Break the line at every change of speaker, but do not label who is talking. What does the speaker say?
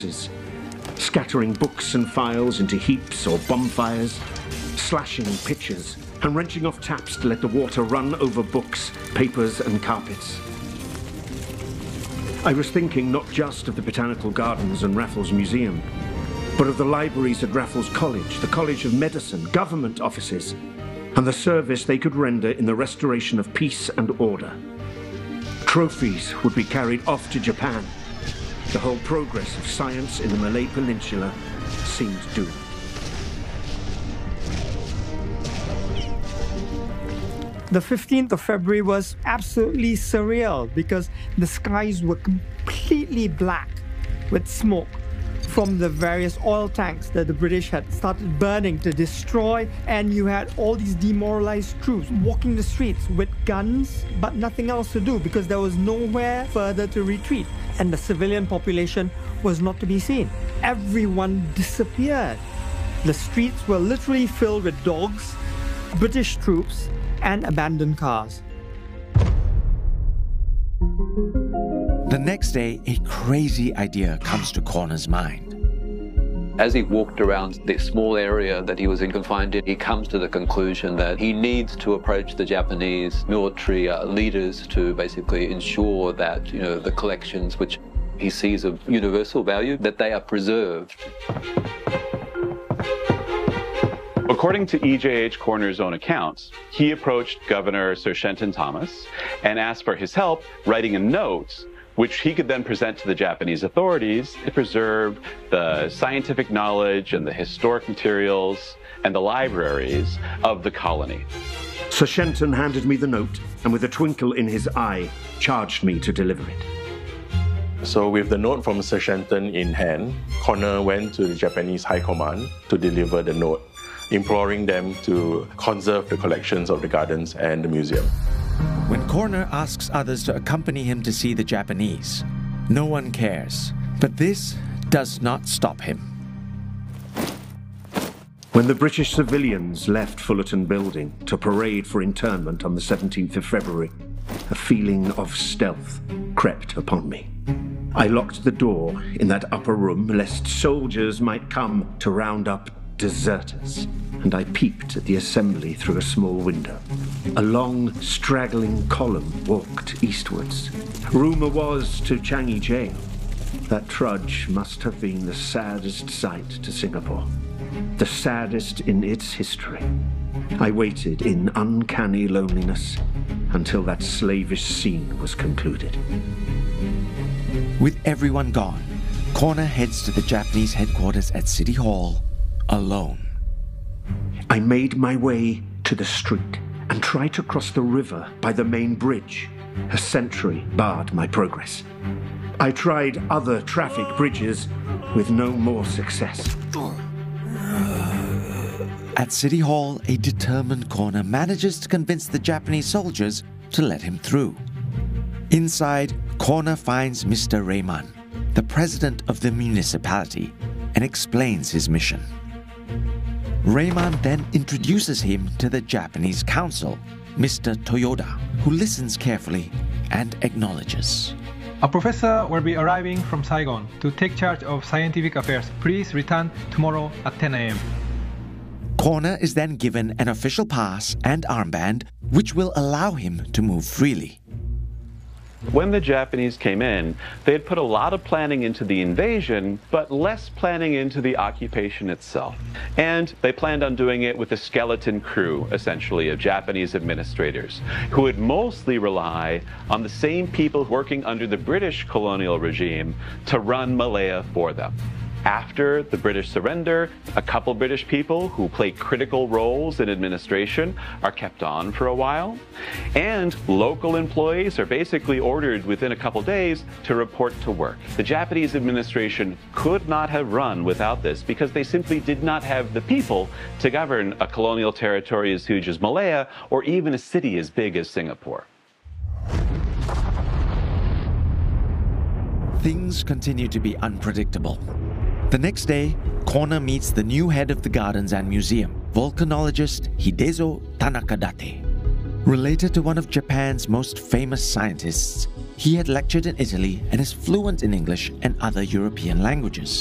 scattering books and files into heaps or bonfires, slashing pitchers and wrenching off taps to let the water run over books, papers and carpets. I was thinking not just of the Botanical Gardens and Raffles Museum, but of the libraries at Raffles College, the College of Medicine, government offices, and the service they could render in the restoration of peace and order. Trophies would be carried off to Japan. The whole progress of science in the Malay Peninsula seemed doomed.
The 15th of February was absolutely surreal because the skies were completely black with smoke from the various oil tanks that the British had started burning to destroy, and you had all these demoralized troops walking the streets with guns but nothing else to do because there was nowhere further to retreat, and the civilian population was not to be seen. Everyone disappeared. The streets were literally filled with dogs, British troops, and abandoned cars.
The next day, a crazy idea comes to Corner's mind.
As he walked around the small area that he was confined in, he comes to the conclusion that he needs to approach the Japanese military leaders to basically ensure that, the collections which he sees of universal value, that they are preserved.
According to E.J.H. Corner's own accounts, he approached Governor Sir Shenton Thomas and asked for his help writing a note which he could then present to the Japanese authorities to preserve the scientific knowledge and the historic materials and the libraries of the colony.
Sir Shenton handed me the note and with a twinkle in his eye, charged me to deliver it.
So with the note from Sir Shenton in hand, Corner went to the Japanese High Command to deliver the note, imploring them to conserve the collections of the gardens and the museum.
When Corner asks others to accompany him to see the Japanese, no one cares. But this does not stop him.
When the British civilians left Fullerton Building to parade for internment on the 17th of February, a feeling of stealth crept upon me. I locked the door in that upper room lest soldiers might come to round up deserters, and I peeped at the assembly through a small window. A long, straggling column walked eastwards. Rumour was to Changi Jail. That trudge must have been the saddest sight to Singapore, the saddest in its history. I waited in uncanny loneliness until that slavish scene was concluded.
With everyone gone, Corner heads to the Japanese headquarters at City Hall alone.
I made my way to the street and tried to cross the river by the main bridge. A sentry barred my progress. I tried other traffic bridges with no more success.
At City Hall, a determined Corner manages to convince the Japanese soldiers to let him through. Inside, Corner finds Mr. Rayman, the president of the municipality, and explains his mission. Rayman then introduces him to the Japanese consul, Mr. Toyoda, who listens carefully and acknowledges.
A professor will be arriving from Saigon to take charge of scientific affairs. Please return tomorrow at 10 a.m.
Corner is then given an official pass and armband, which will allow him to move freely.
When the Japanese came in, they had put a lot of planning into the invasion, but less planning into the occupation itself. And they planned on doing it with a skeleton crew, essentially, of Japanese administrators, who would mostly rely on the same people working under the British colonial regime to run Malaya for them. After the British surrender, a couple British people who play critical roles in administration are kept on for a while, and local employees are basically ordered within a couple days to report to work. The Japanese administration could not have run without this because they simply did not have the people to govern a colonial territory as huge as Malaya or even a city as big as Singapore.
Things continue to be unpredictable. The next day, Corner meets the new head of the Gardens and Museum, volcanologist Hidezo Tanakadate. Related to one of Japan's most famous scientists, he had lectured in Italy and is fluent in English and other European languages.